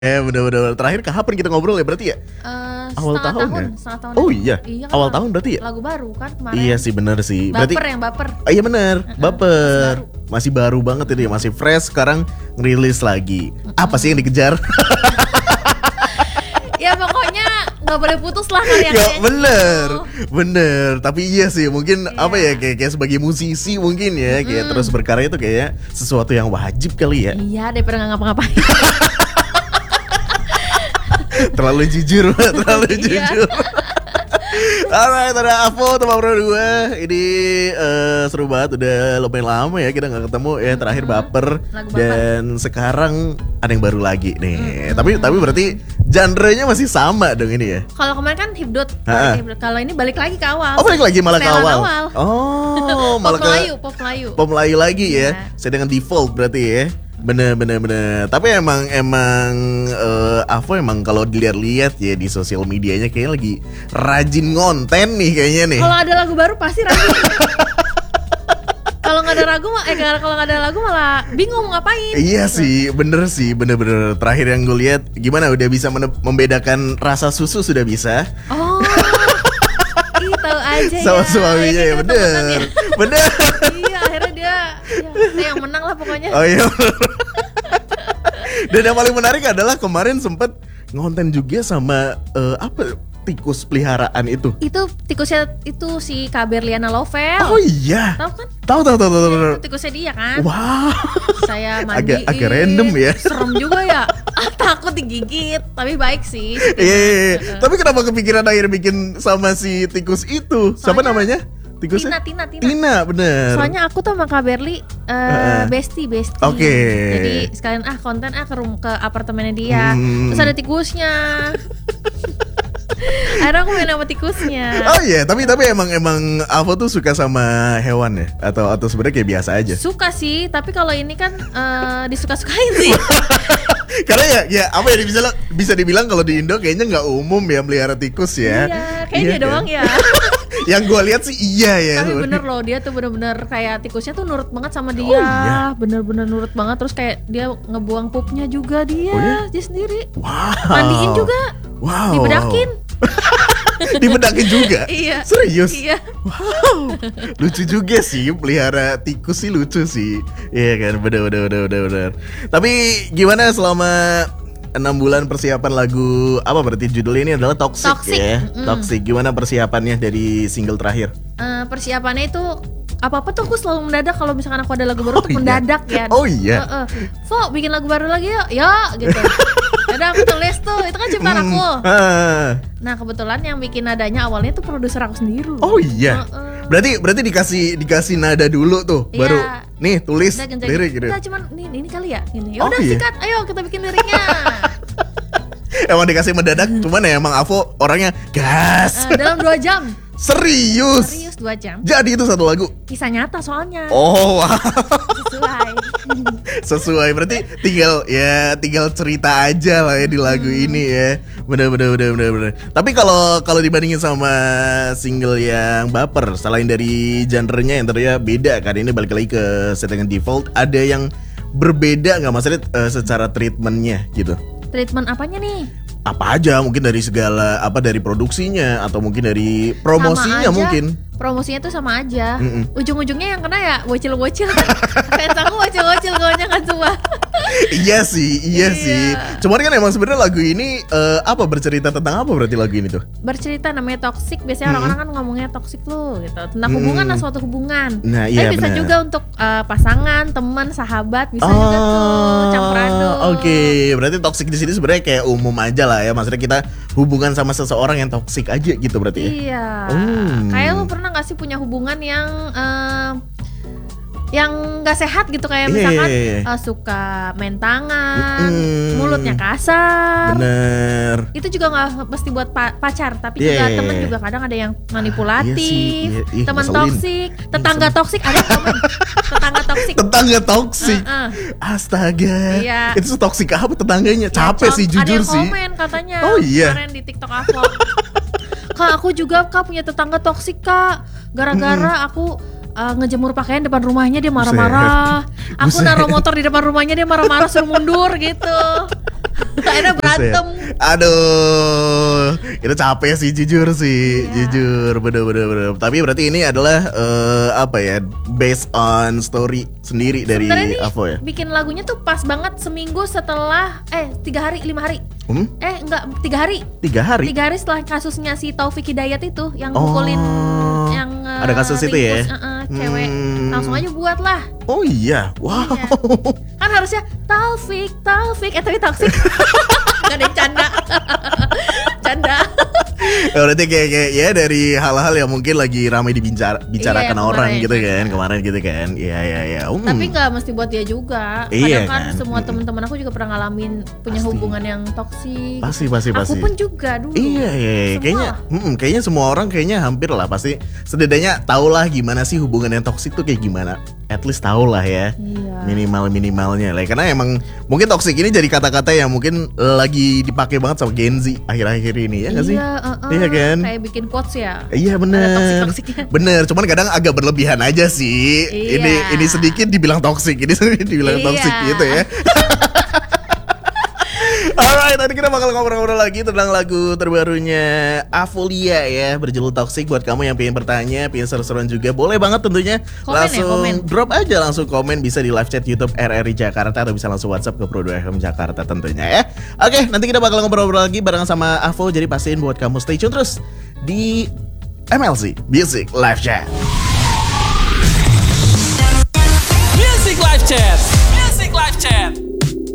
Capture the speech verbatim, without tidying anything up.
Eh bener-bener terakhir kapan kita ngobrol ya berarti ya? Uh, awal tahun, tahun ya? setengah tahun. Oh iya, iya kan awal tahun berarti ya? Lagu baru kan kemarin. Iya sih bener sih. Baper berarti, yang baper. Oh, iya bener, uh-uh, baper. Masih, masih baru banget ini, masih fresh. Sekarang ngerilis lagi. Uh-uh. Apa sih yang dikejar? Ya pokoknya nggak boleh putus lah karya-karyanya. Ya bener, bener. Tapi iya sih mungkin yeah. apa ya kayak, kayak sebagai musisi mungkin ya kayak mm. terus berkarya itu kayak sesuatu yang wajib kali ya. Iya daripada nggak ngapa-ngapain. Terlalu jujur, terlalu jujur. Alright, ada Avo teman berdua. Ini uh, seru banget, udah lumayan lama ya kita nggak ketemu ya. Terakhir hmm, baper dan baper. Sekarang ada yang baru lagi nih. Hmm, tapi hmm. tapi berarti genre-nya masih sama dong ini ya. Kalau kemarin kan hibdut, kalau ini balik lagi ke awal. Oh balik lagi malah ke awal. awal. Oh malah pop Melayu, pop Melayu. Pop Melayu lagi ya. Yeah. Saya dengan default berarti ya. Bener bener bener. Tapi emang emang uh, Avo emang kalau dilihat-lihat ya di sosial medianya kayaknya lagi rajin ngonten nih kayaknya nih. Kalau ada lagu baru pasti rajin. Kalau nggak ada lagu eh kalau nggak ada lagu malah bingung mau ngapain. Iya sih, bener sih, bener-bener. Terakhir yang gue lihat gimana udah bisa membedakan rasa susu sudah bisa. Oh. Ih, tahu aja sama ya. suaminya ya, bener. Ya. Bener. Iya, akhirnya dia ya, yang menang lah pokoknya. Oh iya. Dan yang paling menarik adalah kemarin sempet ngonten juga sama uh, apa tikus peliharaan itu. Itu tikusnya itu si Kak Berliana Lovel. Oh iya. Tahu kan? Tahu tahu tahu tahu. Ya, itu tikusnya dia kan. Wow. Saya mandiin. Agak agak random ya. Serem juga ya. Ah, takut digigit, tapi baik sih. Iya. Yeah, yeah. uh. Tapi kenapa kepikiran akhirnya bikin sama si tikus itu? Soalnya, siapa namanya? Tikusnya? Tina, Tina, Tina. Tina, bener. Soalnya aku tuh sama Kak Berli uh, uh. bestie, bestie. Oke. Okay. Jadi sekalian ah konten ah ke room, ke apartemennya dia. Hmm. Terus ada tikusnya. Akhirnya aku main sama tikusnya. Oh iya, yeah. tapi tapi emang emang Avo tuh suka sama hewan ya? Atau atau sebenarnya kayak biasa aja? Suka sih, tapi kalau ini kan uh, disuka-sukain sih. Karena ya ya apa ya bisa bisa dibilang kalau di Indo kayaknya nggak umum ya melihara tikus ya. Iya, kayak iya, dia kan? doang ya. Yang gue lihat sih iya ya. Tapi sebenernya. Bener loh, dia tuh bener-bener kayak tikusnya tuh nurut banget sama dia. Oh, iya? Bener-bener nurut banget. Terus kayak dia ngebuang pupnya juga dia, oh, iya? Dia sendiri. Wow. Mandiin juga. Wow. Dibedakin. Dibedakin juga? Iya. Serius? Iya. Wow. Lucu juga sih pelihara tikus sih, lucu sih. Iya kan, bener bener bener bener bener. Tapi gimana selama enam bulan persiapan lagu apa berarti judulnya ini adalah Toxic, Toxic. ya? Mm. Toxic. Gimana persiapannya dari single terakhir? Uh, persiapannya itu apa-apa tuh aku selalu mendadak kalau misalkan aku ada lagu baru oh, tuh iya? mendadak ya. Oh iya. Uh, uh. Fo, bikin lagu baru lagi yuk. Ya, gitu. Yaudah aku tulis tuh, itu kan ciptaan hmm. aku. Uh. Nah, kebetulan yang bikin nadanya awalnya tuh produser aku sendiri. Oh iya. Uh, uh. Berarti berarti dikasih dikasih nada dulu tuh, iya. baru nih tulis lirik gitu. Enggak cuman nih ini kali ya. Ini. Ya udah oh, iya. sikat, ayo kita bikin liriknya. Emang dikasih mendadak, cuman ya emang Avo orangnya gas. Uh, dalam dua jam. Serius? Serius dua jam. Jadi itu satu lagu? Kisah nyata soalnya. Oh wow. Sesuai. Sesuai berarti tinggal ya tinggal cerita aja lah ya di lagu hmm. ini ya. Bener bener bener bener bener. Tapi kalau kalau dibandingin sama single yang baper, selain dari genrenya yang ternyata beda kan, ini balik lagi ke settingan default, ada yang berbeda nggak maksudnya uh, secara treatmentnya gitu? Treatment apanya nih? Apa aja, mungkin dari segala apa dari produksinya atau mungkin dari promosinya mungkin. Promosinya tuh sama aja. Mm-mm. Ujung-ujungnya yang kena ya bocil-bocil. Fans aku bocil-bocil gonya kan semua. Iya sih, iya, iya sih. Cuman kan emang sebenarnya lagu ini uh, apa bercerita tentang apa berarti lagu ini tuh? Bercerita namanya toxic. Biasanya mm. orang-orang kan ngomongnya toxic tuh gitu. Tentang hubungan lah, mm. suatu hubungan. Nah, iya, tapi bisa bener. juga untuk uh, pasangan, teman, sahabat, bisa oh, juga tuh campur aduk. Oke, okay. Berarti toxic di sini sebenarnya kayak umum aja lah ya. Maksudnya kita hubungan sama seseorang yang toxic aja gitu berarti ya. Iya. Oh. Kayak lu pernah gak sih punya hubungan yang uh, yang nggak sehat gitu kayak misalkan yeah, yeah, yeah. Uh, suka main tangan, mm, mulutnya kasar. Bener. Itu juga nggak mesti buat pa- pacar, tapi yeah, juga temen juga kadang ada yang manipulatif, ah, iya teman toksik, tetangga toksik ada temen, tetangga toksik. Tetangga toksik. Uh-uh. Astaga. Iya. Itu toksik apa tetangganya? Capek ya, sih jujur ada sih. Ada yang komen katanya. Oh iya. Kemarin di TikTok aku. Kak, aku juga kak punya tetangga toksik kak. Gara-gara mm. aku uh, ngejemur pakaian depan rumahnya dia marah-marah. Buset. Aku Buset. naruh motor di depan rumahnya dia marah-marah suruh mundur gitu. Akhirnya berantem. Aduh, itu capek sih jujur sih, Iya. jujur, bener-bener. bener. Tapi berarti ini adalah eh, apa ya, based on story sendiri dari Sebenarnya nih, Avo ya? bikin lagunya tuh pas banget seminggu setelah eh tiga hari lima hari Hmm? eh enggak tiga hari Tiga hari. tiga hari setelah kasusnya si Taufik Hidayat itu yang Oh, mukulin yang eh, ada kasus itu ya? ringkus, eh, eh, cewek Hmm. langsung aja buat lah. Oh iya, wow. Iya. Kan harusnya Taufik Taufik eh tapi toxic. Gak ada yang canda. Canda. Ya, berarti kayak, kayak ya dari hal-hal yang mungkin lagi ramai dibicarakan Iya, yang orang kemarin. gitu kan, kemarin gitu kan. Iya iya iya. Um. Tapi nggak mesti buat dia juga. Iya, Kadang kan, kan? semua Mm-mm. teman-teman aku juga pernah ngalamin punya Pasti. hubungan yang toksik. Pasti pasti pasti. Aku pun juga dulu. Iya, iya, iya. Semua. kayaknya, mm, kayaknya semua orang kayaknya hampir lah pasti setidaknya tahu lah gimana sih hubungan yang toksik tuh kayak gimana. At least tahu lah ya. Iya. Minimal minimalnya lah. Karena emang mungkin toksik ini jadi kata-kata yang mungkin lagi dipakai banget sama Gen Z akhir-akhir ini ya nggak sih? Iya, uh-uh. Iya kan? Kayak bikin quotes ya. Iya Ada bener. toksik-toksiknya. Bener. Cuman kadang agak berlebihan aja sih. Iya. Ini ini sedikit dibilang toksik, ini sedikit dibilang Iya. toksik gitu ya. Alright, tadi kita bakal ngobrol-ngobrol lagi tentang lagu terbarunya Avolia ya, berjudul Toxic. Buat kamu yang pengen bertanya, pengen seru-seruan juga, boleh banget tentunya. Komen ya, langsung komen. drop aja, langsung komen, bisa di live chat YouTube R R I Jakarta atau bisa langsung WhatsApp ke Pro dua F M Jakarta tentunya ya. Oke, nanti kita bakal ngobrol-ngobrol lagi bareng sama Avo. Jadi pastiin buat kamu stay tune terus di M L C Music Live Chat. Music Live Chat. Music Live Chat.